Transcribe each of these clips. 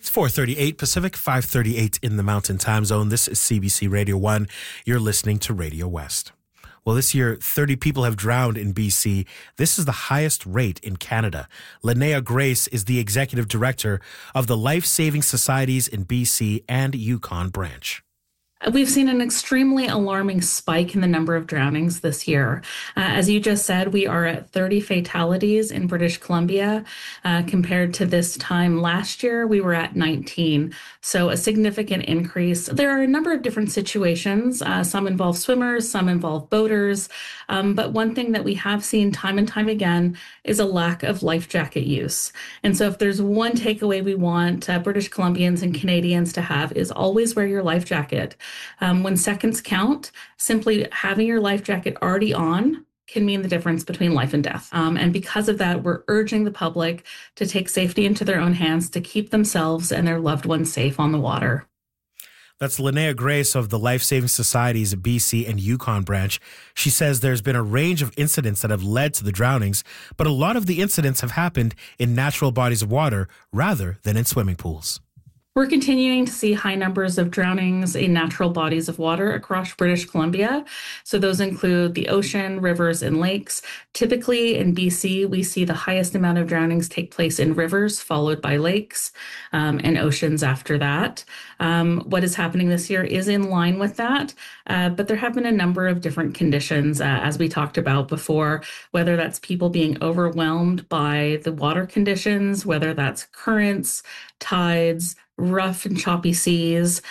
It's 4:38 Pacific, 5:38 in the Mountain Time Zone. This is CBC Radio 1. You're listening to Radio West. Well, this year, 30 people have drowned in BC. This is the highest rate in Canada. Linnea Grace is the executive director of the Life Saving Societies in BC and Yukon branch. We've seen an extremely alarming spike in the number of drownings this year. As you just said, we are at 30 fatalities in British Columbia. Compared to this time last year, we were at 19. So a significant increase. There are a number of different situations. Some involve swimmers, some involve boaters. But one thing that we have seen time and time again is a lack of life jacket use. And so if there's one takeaway we want British Columbians and Canadians to have is always wear your life jacket. When seconds count, simply having your life jacket already on can mean the difference between life and death. And because of that, we're urging the public to take safety into their own hands to keep themselves and their loved ones safe on the water. That's Linnea Grace of the Life Saving Societies BC and Yukon branch. She says there's been a range of incidents that have led to the drownings, but a lot of the incidents have happened in natural bodies of water rather than in swimming pools. We're continuing to see high numbers of drownings in natural bodies of water across British Columbia. So those include the ocean, rivers, and lakes. Typically in BC, we see the highest amount of drownings take place in rivers, followed by lakes and oceans after that. What is happening this year is in line with that, but there have been a number of different conditions, as we talked about before, whether that's people being overwhelmed by the water conditions, whether that's currents, tides, rough and choppy seas,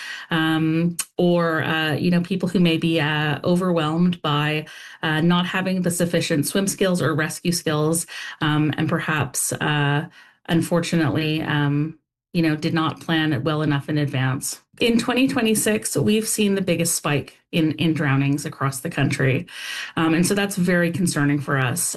or people who may be overwhelmed by not having the sufficient swim skills or rescue skills, and perhaps, unfortunately, did not plan it well enough in advance. In 2026, we've seen the biggest spike in drownings across the country. And so that's very concerning for us.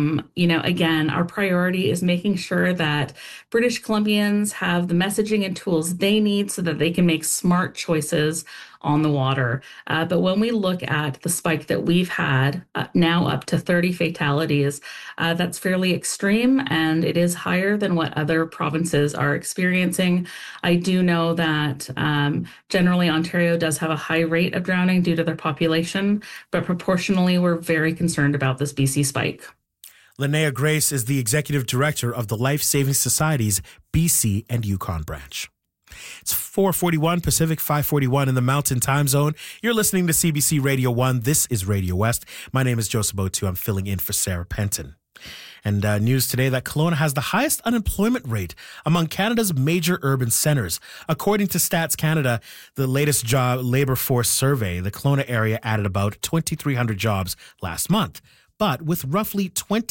Again, our priority is making sure that British Columbians have the messaging and tools they need so that they can make smart choices on the water. But when we look at the spike that we've had, now up to 30 fatalities, that's fairly extreme, and it is higher than what other provinces are experiencing. I do know that generally Ontario does have a high rate of drowning due to their population, but proportionally, we're very concerned about this BC spike. Linnea Grace is the executive director of the Life Saving Societies BC and Yukon branch. It's 4:41 Pacific, 5:41 in the Mountain Time Zone. You're listening to CBC Radio 1. This is Radio West. My name is Joseph Botu. I'm filling in for Sarah Penton. And news today that Kelowna has the highest unemployment rate among Canada's major urban centres. According to Stats Canada, the latest job labour force survey, the Kelowna area added about 2,300 jobs last month. But with roughly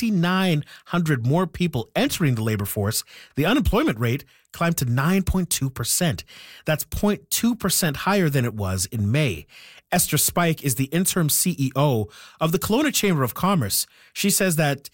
2,900 more people entering the labour force, the unemployment rate climbed to 9.2%. That's 0.2% higher than it was in May. Esther Spike is the interim CEO of the Kelowna Chamber of Commerce. She says that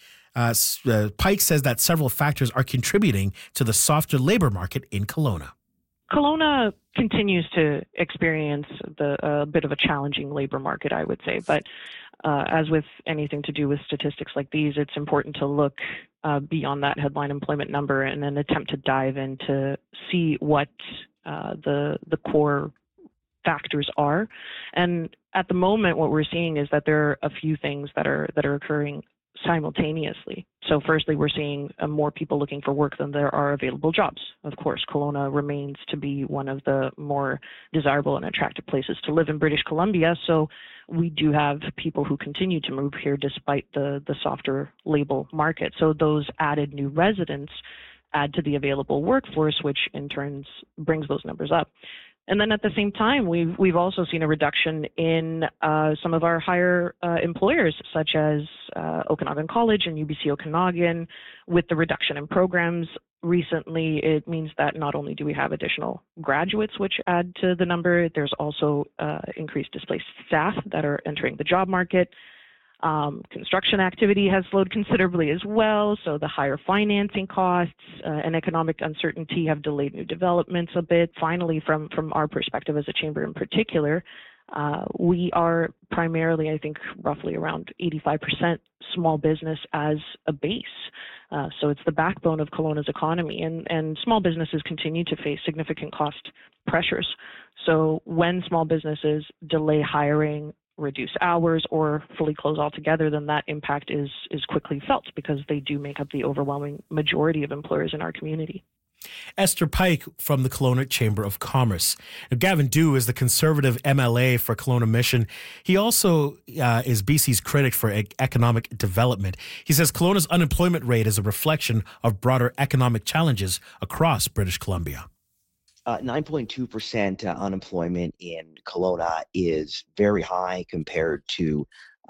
Pike says that several factors are contributing to the softer labour market in Kelowna. Kelowna continues to experience a bit of a challenging labour market, I would say. But as with anything to do with statistics like these, it's important to look beyond that headline employment number and then attempt to dive in to see what the core factors are. And at the moment, what we're seeing is that there are a few things that are occurring simultaneously. So firstly, we're seeing more people looking for work than there are available jobs. Of course, Kelowna remains to be one of the more desirable and attractive places to live in British Columbia. So we do have people who continue to move here despite the softer labor market. So those added new residents add to the available workforce, which in turn brings those numbers up. And then at the same time, we've also seen a reduction in some of our higher employers, such as Okanagan College and UBC Okanagan. With the reduction in programs recently, it means that not only do we have additional graduates, which add to the number, there's also increased displaced staff that are entering the job market. Construction activity has slowed considerably as well, so the higher financing costs and economic uncertainty have delayed new developments a bit. Finally, from our perspective as a chamber in particular, We are primarily, I think, roughly around 85% small business as a base. So it's the backbone of Kelowna's economy, and small businesses continue to face significant cost pressures. So when small businesses delay hiring, reduce hours, or fully close altogether, then that impact is quickly felt because they do make up the overwhelming majority of employers in our community. Esther Pike from the Kelowna Chamber of Commerce. Now, Gavin Dew is the Conservative MLA for Kelowna Mission. He also is BC's critic for economic development. He says Kelowna's unemployment rate is a reflection of broader economic challenges across British Columbia. 9.2% unemployment in Kelowna is very high compared to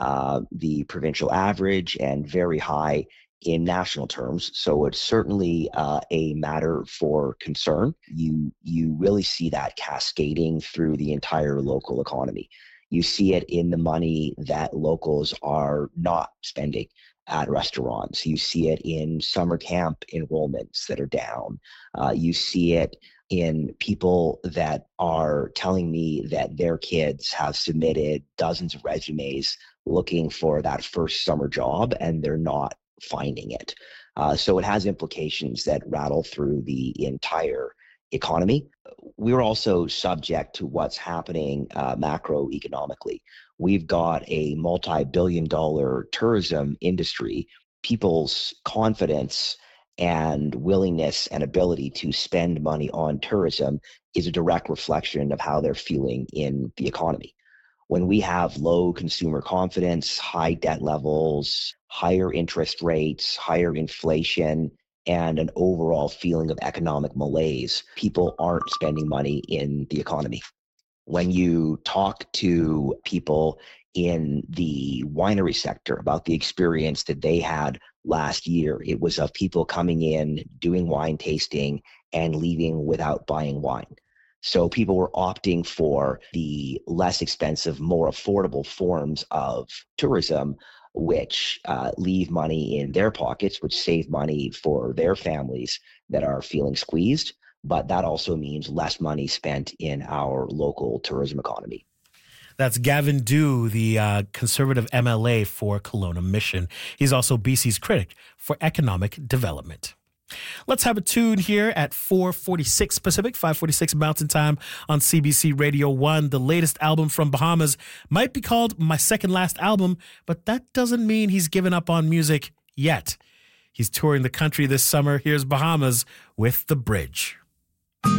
the provincial average and very high in national terms. So it's certainly a matter for concern. You really see that cascading through the entire local economy. You see it in the money that locals are not spending at restaurants. You see it in summer camp enrollments that are down. You see it in people that are telling me that their kids have submitted dozens of resumes looking for that first summer job and they're not finding it. So it has implications that rattle through the entire economy. We're also subject to what's happening macroeconomically. We've got a multi-billion-dollar tourism industry. People's confidence and willingness and ability to spend money on tourism is a direct reflection of how they're feeling in the economy. When we have low consumer confidence, high debt levels, higher interest rates, higher inflation, and an overall feeling of economic malaise, people aren't spending money in the economy. When you talk to people in the winery sector about the experience that they had last year, it was of people coming in, doing wine tasting, and leaving without buying wine. So people were opting for the less expensive, more affordable forms of tourism, which leave money in their pockets, which save money for their families that are feeling squeezed. But that also means less money spent in our local tourism economy. That's Gavin Dew, the Conservative MLA for Kelowna Mission. He's also BC's critic for economic development. Let's have a tune here at 4:46 Pacific, 5:46 Mountain Time on CBC Radio 1. The latest album from Bahamas might be called My Second Last Album, but that doesn't mean he's given up on music yet. He's touring the country this summer. Here's Bahamas with The Bridge.